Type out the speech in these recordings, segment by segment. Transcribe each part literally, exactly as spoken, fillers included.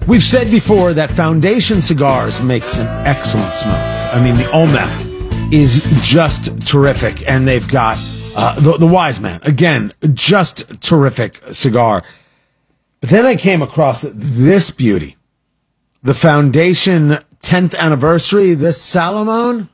We've said before that Foundation Cigars makes an excellent smoke. I mean, the Olmec is just terrific, and they've got uh, the, the Wise Man, again, just terrific cigar. But then I came across this beauty, the Foundation tenth anniversary, this Salomon.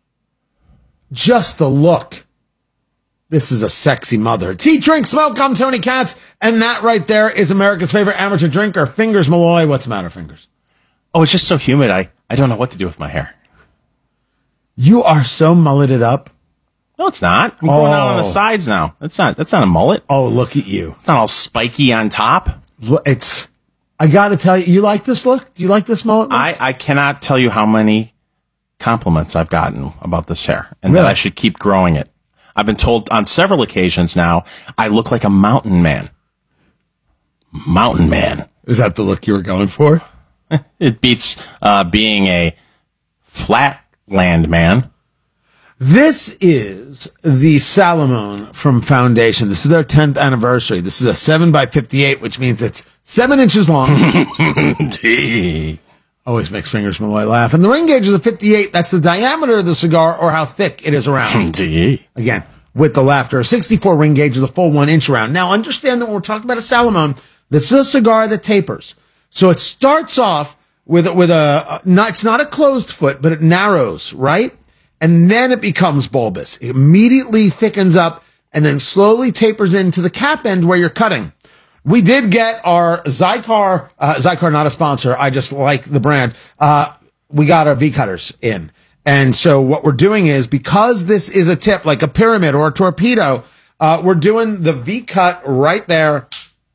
Just the look. This is a sexy mother. It's Eat, Drink, Smoke. I'm Tony Katz. And that right there is America's favorite amateur drinker, Fingers Malloy. What's the matter, Fingers? Oh, it's just so humid. I, I don't know what to do with my hair. You are so mulleted up. No, it's not. I'm going out on the sides now. That's not, that's not a mullet. Oh, look at you. It's not all spiky on top. It's, I got to tell you, you like this look? Do you like this mullet look? I, I cannot tell you how many compliments I've gotten about this hair and Really? that I should keep growing it. I've been told on several occasions now I look like a mountain man. Mountain man. Is that the look you were going for? It beats uh, being a flatland man. This is the Salomon from Foundation. This is their tenth anniversary. This is a seven by fifty-eight, which means it's seven inches long. Always makes Fingers Malloy laugh. And the ring gauge is a fifty-eight. That's the diameter of the cigar or how thick it is around. Again, with the laughter. A sixty-four ring gauge is a full one inch around. Now, understand that when we're talking about a Salomon, this is a cigar that tapers. So it starts off with, with a, not, it's not a closed foot, but it narrows, right? And then it becomes bulbous. It immediately thickens up and then slowly tapers into the cap end where you're cutting. We did get our Zycar, uh, Zycar not a sponsor, I just like the brand, uh, we got our V-cutters in. And so what we're doing is, because this is a tip, like a pyramid or a torpedo, uh, we're doing the V-cut right there.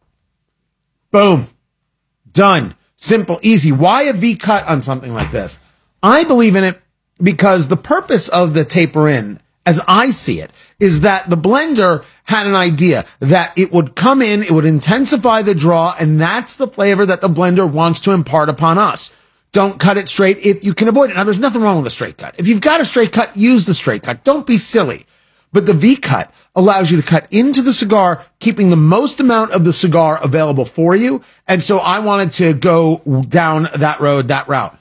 Boom. Done. Simple, easy. Why a V-cut on something like this? I believe in it because the purpose of the taper in, as I see it, is that the blender had an idea that it would come in, it would intensify the draw, and that's the flavor that the blender wants to impart upon us. Don't cut it straight if you can avoid it. Now, there's nothing wrong with a straight cut. If you've got a straight cut, use the straight cut. Don't be silly. But the V-cut allows you to cut into the cigar, keeping the most amount of the cigar available for you. And so I wanted to go down that road, that route.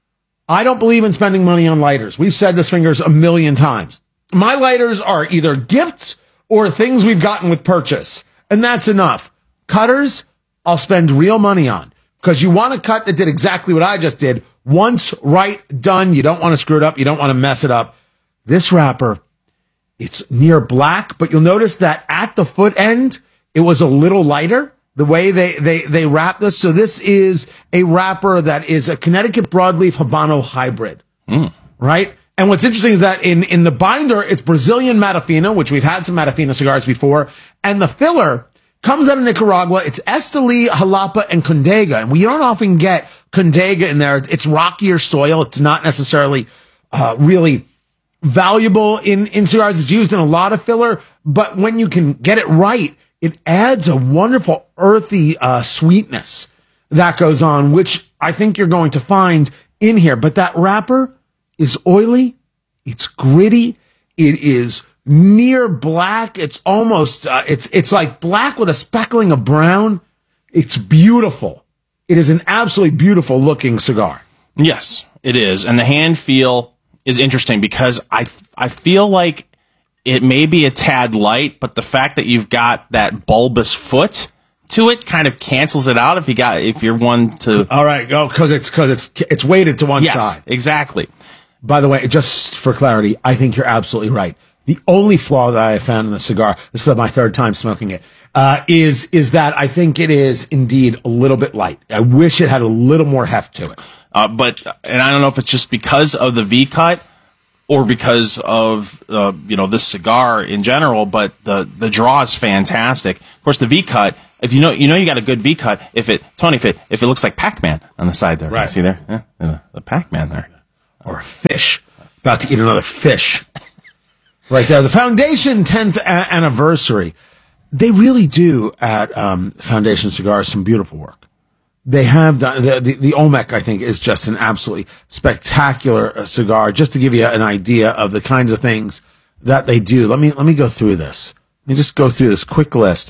I don't believe in spending money on lighters. We've said this, Fingers, a million times. My lighters are either gifts or things we've gotten with purchase. And that's enough. Cutters, I'll spend real money on. Because you want a cut that did exactly what I just did. Once, right, done. You don't want to screw it up. You don't want to mess it up. This wrapper, it's near black, but you'll notice that at the foot end, it was a little lighter. The way they, they, they wrap this. So this is a wrapper that is a Connecticut broadleaf Habano hybrid. Mm. Right? And what's interesting is that in, in the binder, it's Brazilian Matafina, which we've had some Matafina cigars before. And the filler comes out of Nicaragua. It's Esteli, Jalapa, and Condega. And we don't often get Condega in there. It's rockier soil. It's not necessarily uh, really valuable in, in cigars. It's used in a lot of filler. But when you can get it right, it adds a wonderful earthy uh, sweetness that goes on, which I think you're going to find in here. But that wrapper is oily. It's gritty. It is near black. It's almost, uh, it's, it's like black with a speckling of brown. It's beautiful. It is an absolutely beautiful looking cigar. Yes, it is. And the hand feel is interesting because I, I feel like it may be a tad light, but the fact that you've got that bulbous foot to it kind of cancels it out if you got, if you're one to. All right. Go. Cause it's, cause it's, it's weighted to one yes, side. Exactly. By the way, just for clarity, I think you're absolutely right. The only flaw that I have found in the cigar, this is my third time smoking it, uh, is, is that I think it is indeed a little bit light. I wish it had a little more heft to it. Uh, but, and I don't know if it's just because of the V cut or because of, uh, you know, this cigar in general, but the, the draw is fantastic. Of course, the V cut, if you know, you know, you got a good V cut, if it, Tony, if it, if it looks like Pac-Man on the side there. Right. See there? Yeah, the, the Pac-Man there. Or a fish. About to eat another fish. Right there. The Foundation tenth a- anniversary. They really do at um, Foundation Cigars some beautiful work. They have done, the, the, the Olmec, I think, is just an absolutely spectacular uh, cigar. Just to give you an idea of the kinds of things that they do. Let me, let me go through this. Let me just go through this quick list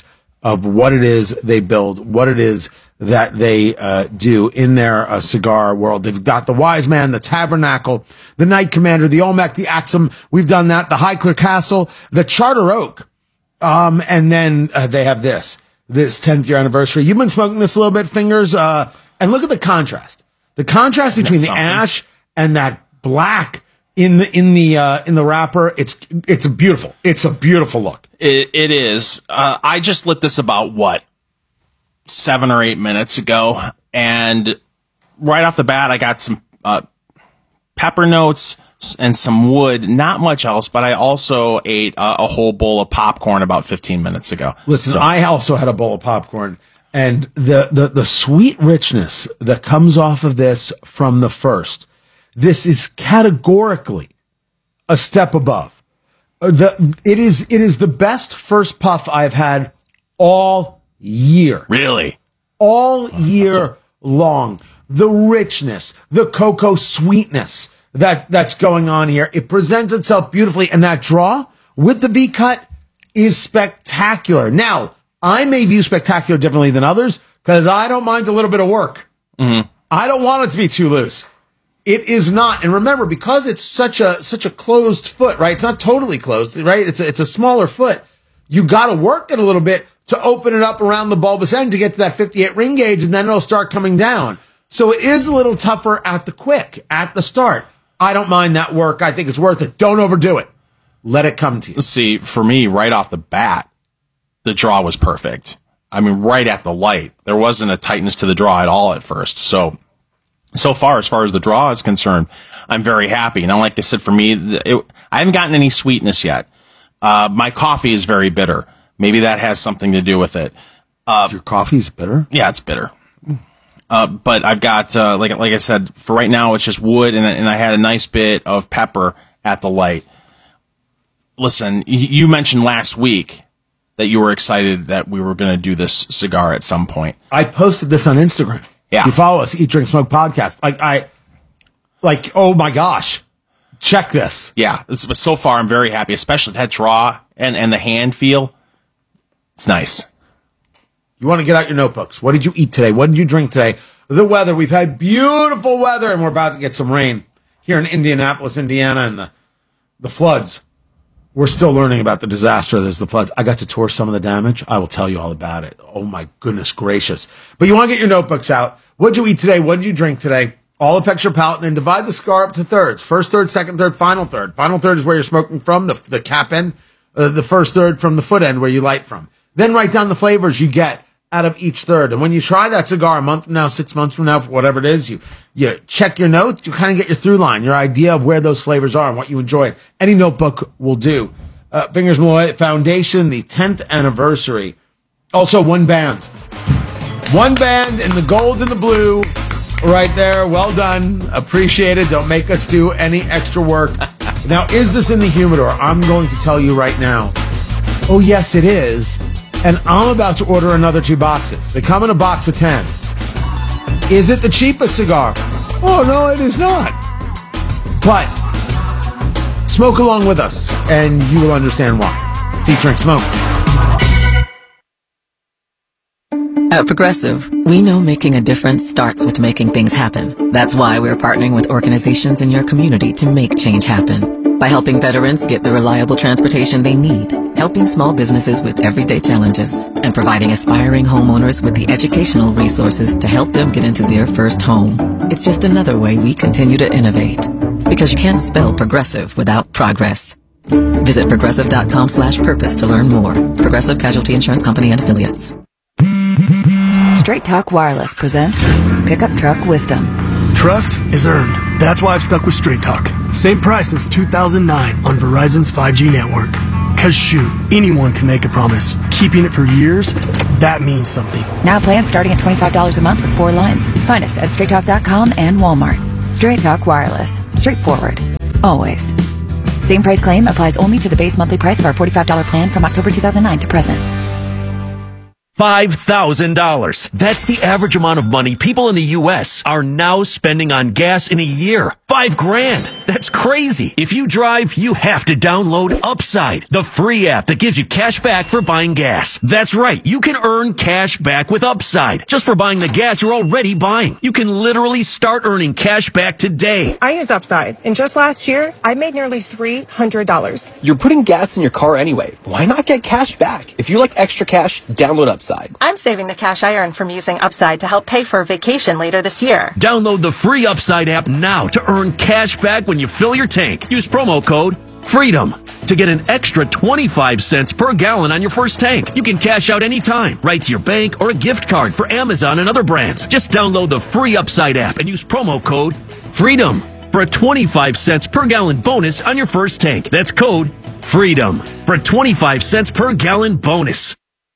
of what it is they build, what it is that they uh, do in their uh, cigar world. They've got the Wise Man, the Tabernacle, the Knight Commander, the Olmec, the Axum. We've done that. The Highclere Castle, the Charter Oak. Um, and then uh, they have this, this tenth year anniversary. You've been smoking this a little bit, Fingers. Uh, and look at the contrast. The contrast between the ash and that black in the, in the, uh, in the wrapper. It's, it's beautiful. It's a beautiful look. It, it is. Uh, I just lit this about what? seven or eight minutes ago. And right off the bat, I got some, uh, pepper notes and some wood, not much else, but I also ate uh, a whole bowl of popcorn about fifteen minutes ago. Listen, so. I also had a bowl of popcorn, and the, the, the sweet richness that comes off of this from the first, this is categorically a step above. The, it is, it is the best first puff I've had all year. Really? All year long. The richness, the cocoa sweetness that, that's going on here. It presents itself beautifully, and that draw with the V-cut is spectacular. Now, I may view spectacular differently than others because I don't mind a little bit of work. Mm-hmm. I don't want it to be too loose. It is not. And remember, because it's such a, such a closed foot, right? It's not totally closed, right? It's a, it's a smaller foot. You got to work it a little bit to open it up around the bulbous end to get to that fifty-eight ring gauge, and then it'll start coming down. So it is a little tougher at the quick, at the start. I don't mind that work. I think it's worth it. Don't overdo it. Let it come to you. See, for me, right off the bat, the draw was perfect. I mean, right at the light. There wasn't a tightness to the draw at all at first. So, so far, as far as the draw is concerned, I'm very happy. Now, like I said, for me, it, I haven't gotten any sweetness yet. Uh, my coffee is very bitter. Maybe that has something to do with it. Uh, Your coffee's bitter? Yeah, it's bitter. Uh, but I've got, uh, like, like I said, for right now, it's just wood, and, and I had a nice bit of pepper at the light. Listen, you mentioned last week that you were excited that we were going to do this cigar at some point. I posted this on Instagram. Yeah. You follow us, Eat, Drink, Smoke Podcast. Like, I, like, oh my gosh. Check this. Yeah. This, but so far, I'm very happy, especially that draw and, and the hand feel. It's nice. You want to get out your notebooks. What did you eat today? What did you drink today? The weather. We've had beautiful weather, and we're about to get some rain here in Indianapolis, Indiana, and the, the floods. We're still learning about the disaster that is the floods. I got to tour some of the damage. I will tell you all about it. Oh, my goodness gracious. But you want to get your notebooks out. What did you eat today? What did you drink today? All affects your palate, and then divide the cigar up to thirds. First third, second third, final third. Final third is where you're smoking from, the, the cap end. Uh, the first third from the foot end where you light from. Then write down the flavors you get out of each third. And when you try that cigar a month from now, six months from now, whatever it is, you, you check your notes, you kind of get your through line, your idea of where those flavors are and what you enjoyed. Any notebook will do. Uh, Fingers Malloy Foundation, the tenth anniversary. Also, one band. One band in the gold and the blue right there. Well done. Appreciate it. Don't make us do any extra work. Now, is this in the humidor? I'm going to tell you right now. Oh, yes, it is. And I'm about to order another two boxes. They come in a box of ten. Is it the cheapest cigar? Oh, no, it is not. But smoke along with us, and you will understand why. It's Eat, Drink, Smoke. At Progressive, we know making a difference starts with making things happen. That's why we're partnering with organizations in your community to make change happen. By helping veterans get the reliable transportation they need, helping small businesses with everyday challenges, and providing aspiring homeowners with the educational resources to help them get into their first home. It's just another way we continue to innovate. Because you can't spell progressive without progress. Visit progressive.com slash purpose to learn more. Progressive Casualty Insurance Company and Affiliates. Straight Talk Wireless presents Pickup Truck Wisdom. Trust is earned. That's why I've stuck with Straight Talk. Same price since two thousand nine on Verizon's five G network. Cause shoot, anyone can make a promise. Keeping it for years, that means something. Now plans starting at twenty-five dollars a month with four lines. Find us at straight talk dot com and Walmart. Straight Talk Wireless. Straightforward. Always. Same price claim applies only to the base monthly price of our forty-five dollars plan from October two thousand nine to present. five thousand dollars. That's the average amount of money people in the U S are now spending on gas in a year. Five grand. That's crazy. If you drive, you have to download Upside, the free app that gives you cash back for buying gas. That's right. You can earn cash back with Upside just for buying the gas you're already buying. You can literally start earning cash back today. I use Upside, and just last year, I made nearly three hundred dollars. You're putting gas in your car anyway. Why not get cash back? If you like extra cash, download Upside. I'm saving the cash I earn from using Upside to help pay for a vacation later this year. Download the free Upside app now to earn cash back when you fill your tank. Use promo code FREEDOM to get an extra twenty-five cents per gallon on your first tank. You can cash out anytime, right to your bank or a gift card for Amazon and other brands. Just download the free Upside app and use promo code FREEDOM for a twenty-five cents per gallon bonus on your first tank. That's code FREEDOM for a twenty-five cents per gallon bonus.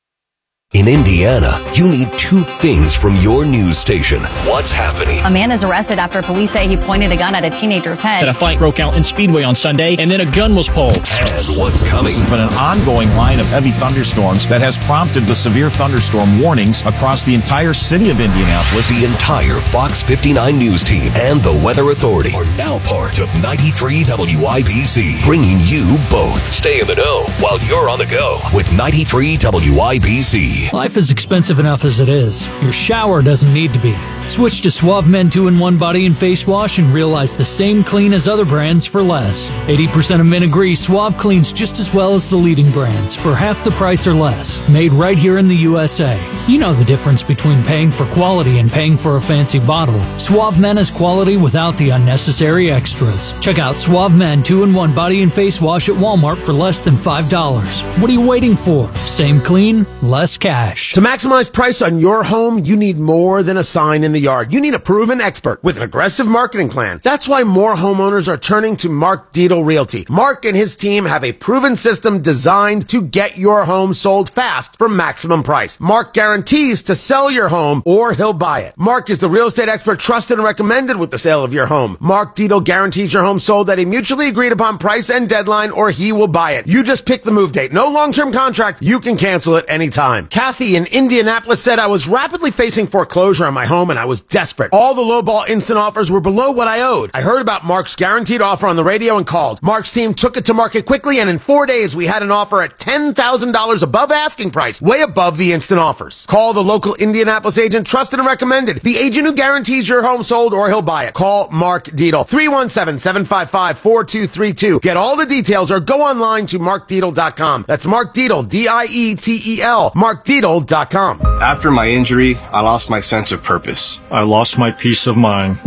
In Indiana, you need two things from your news station. What's happening? A man is arrested after police say he pointed a gun at a teenager's head. A fight broke out in Speedway on Sunday, and then a gun was pulled. And what's coming? This has been an ongoing line of heavy thunderstorms that has prompted the severe thunderstorm warnings across the entire city of Indianapolis. The entire Fox fifty-nine News team and the Weather Authority are now part of ninety-three W I B C, bringing you both. Stay in the know while you're on the go with ninety-three W I B C. Life is expensive enough as it is. Your shower doesn't need to be. Switch to Suave Men two in one Body and Face Wash and realize the same clean as other brands for less. eighty percent of men agree Suave cleans just as well as the leading brands for half the price or less. Made right here in the U S A. You know the difference between paying for quality and paying for a fancy bottle. Suave Men is quality without the unnecessary extras. Check out Suave Men two in one Body and Face Wash at Walmart for less than five dollars. What are you waiting for? Same clean, less cash. To maximize price on your home, you need more than a sign in the yard. You need a proven expert with an aggressive marketing plan. That's why more homeowners are turning to Mark Dietel Realty. Mark and his team have a proven system designed to get your home sold fast for maximum price. Mark guarantees to sell your home or he'll buy it. Mark is the real estate expert trusted and recommended with the sale of your home. Mark Dietel guarantees your home sold at a mutually agreed upon price and deadline or he will buy it. You just pick the move date. No long-term contract. You can cancel it anytime. Kathy in Indianapolis said, I was rapidly facing foreclosure on my home and I was desperate. All the lowball instant offers were below what I owed. I heard about Mark's guaranteed offer on the radio and called. Mark's team took it to market quickly and in four days we had an offer at ten thousand dollars above asking price, way above the instant offers. Call the local Indianapolis agent, trusted and recommended. The agent who guarantees your home sold or he'll buy it. Call Mark Dietel, three one seven, seven five five, four two three two. Get all the details or go online to mark dietel dot com. That's Mark Dietel, D I E T E L, mark dietel dot com. After my injury, I lost my sense of purpose. I lost my peace of mind.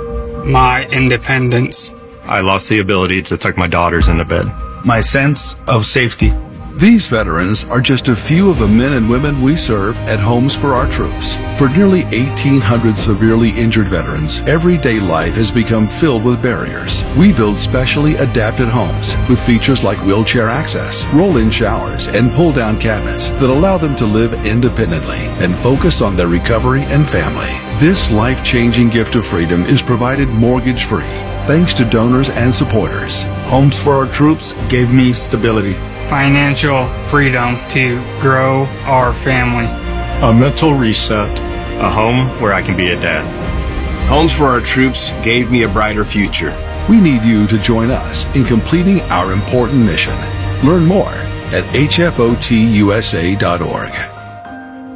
My independence. I lost the ability to tuck my daughters into bed. My sense of safety. These veterans are just a few of the men and women we serve at Homes for Our Troops. For nearly eighteen hundred severely injured veterans, everyday life has become filled with barriers. We build specially adapted homes with features like wheelchair access, roll-in showers, and pull-down cabinets that allow them to live independently and focus on their recovery and family. This life-changing gift of freedom is provided mortgage-free, thanks to donors and supporters. Homes for Our Troops gave me stability, financial freedom to grow our family, a mental reset, a home where I can be a dad. Homes for Our Troops gave me a brighter future. We need you to join us in completing our important mission. Learn more at H F O T U S A dot org.